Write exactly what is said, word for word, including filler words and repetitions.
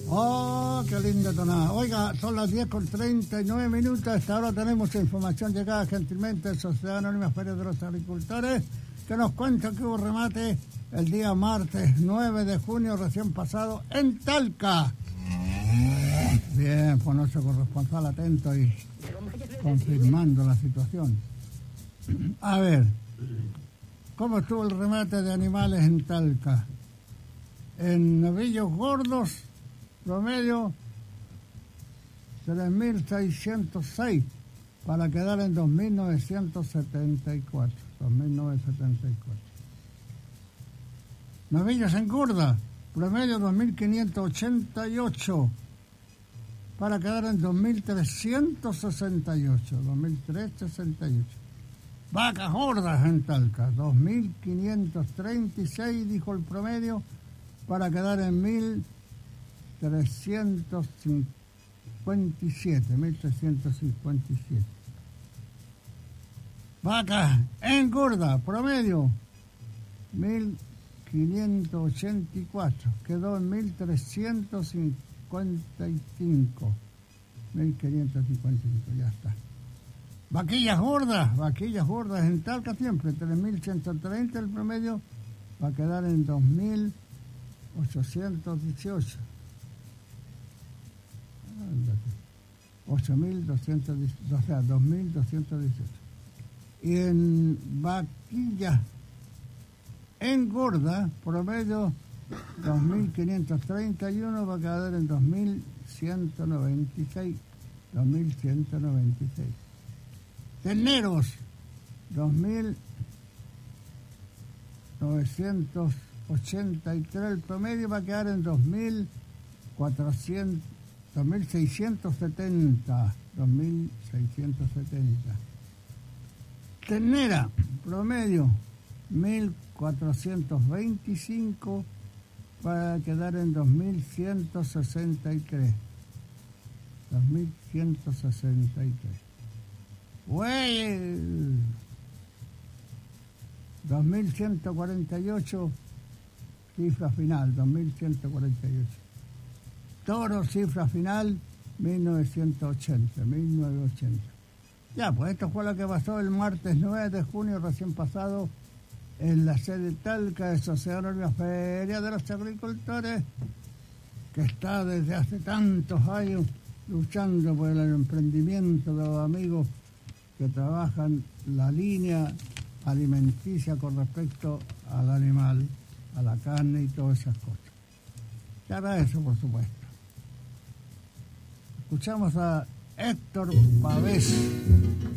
Oh, qué linda tonada. Oiga, son las diez con treinta y nueve minutos. Hasta ahora tenemos información llegada gentilmente de Sociedad Anónima Feria de los Agricultores, que nos cuenta que hubo remate el día martes nueve de junio recién pasado en Talca. Bien, pues nuestro corresponsal atento y confirmando la situación. A ver, ¿cómo estuvo el remate de animales en Talca? En novillos gordos, promedio tres mil seiscientos seis para quedar en dos mil novecientos setenta y cuatro. dos mil novecientos setenta y cuatro. Novillos en curda, promedio dos mil quinientos ochenta y ocho para quedar en dos mil trescientos sesenta y ocho. dos mil trescientos sesenta y ocho. Vacas gordas en Talca, dos mil quinientos treinta y seis, dijo el promedio, para quedar en mil trescientos cincuenta y siete. mil trescientos cincuenta y siete. Vacas en gorda, promedio, mil quinientos ochenta y cuatro. Quedó en mil trescientos cincuenta y cinco. mil quinientos cincuenta y cinco, ya está. Vaquillas gordas, vaquillas gordas en Talca siempre, tres mil ciento treinta el promedio, va a quedar en dos mil ochocientos dieciocho. ocho mil doscientos dieciocho, o sea, dos mil doscientos dieciocho. Y en vaquillas engorda, promedio dos mil quinientos treinta y uno, va a quedar en dos mil ciento noventa y seis. dos mil ciento noventa y seis. Terneros, dos mil novecientos ochenta y tres el promedio, va a quedar en dos mil cuatrocientos, dos mil seiscientos setenta. dos mil seiscientos setenta. Ternera, promedio, mil cuatrocientos veinticinco, para quedar en dos mil ciento sesenta y tres. dos mil ciento sesenta y tres. Güey, dos mil ciento cuarenta y ocho, cifra final, dos mil ciento cuarenta y ocho. Toro, cifra final, mil novecientos ochenta. Ya, pues esto fue lo que pasó el martes nueve de junio recién pasado en la sede Talca de Sociedad Anónima Feria de los Agricultores, que está desde hace tantos años luchando por el emprendimiento de los amigos que trabajan la línea alimenticia con respecto al animal, a la carne y todas esas cosas. Y ahora eso, por supuesto. Escuchamos a Héctor Pavés.